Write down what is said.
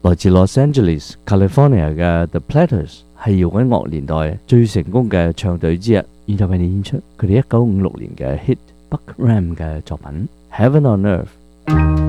來自 Los Angeles、California 嘅 The Platters 係搖滾樂年代最成功嘅唱隊之一，現在為你演出佢哋1956年嘅 hit Buck Ram 嘅作品《Heaven on Earth》。